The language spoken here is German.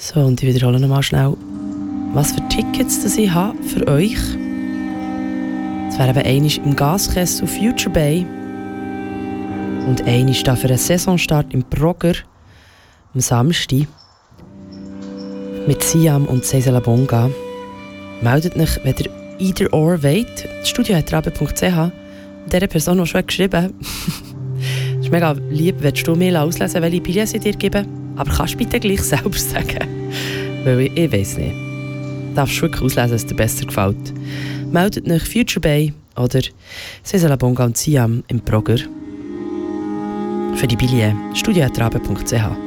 So, und ich wiederhole nochmal schnell, was für Tickets das ich habe für euch. Es wäre eben einmal im Gaskessel Future Bay und einmal da für einen Saisonstart im Brogger am Samstag mit Siam und Cesela Bonga. Meldet euch, wenn ihr either or wollt. Das studio@rabe.ch. Dieser Person, die schon geschrieben hat, es ist mega lieb, wenn du mir auslesen, welche Billets ich dir gebe. Aber kannst du bitte gleich selber sagen? Weil ich weiss nicht. Du darfst wirklich auslesen, was dir besser gefällt. Meldet euch Future Bay oder Cesela Bonga und Siam im Brogger. Für die Billets studio@rabe.ch.